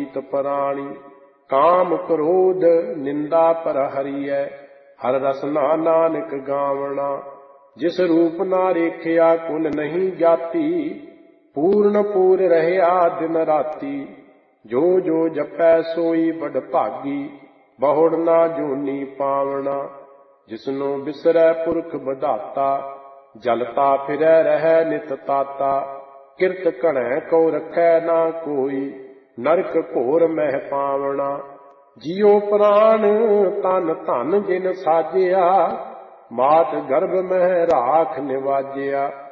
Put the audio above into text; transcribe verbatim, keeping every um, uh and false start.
प्रीत प्राणी। काम क्रोध निंदा पर हरियै, हर रसना नानक गावना। जिस रूप ना रेखिया कुल नहीं जाती, पूर्ण पूर रहया दिन राती। जो जो जपै सोई बड़ भागी, बहुड़ ना जूनी पावना। जिसनो बिसरै पुरख बधाता, जलता फिरै रहै नित ताता। किरत घणै को रखै ना कोई, नरक घोर मह पावना। जियो प्राण तन धन जिन साजिया, मात गर्भ मह राख निवाजिया।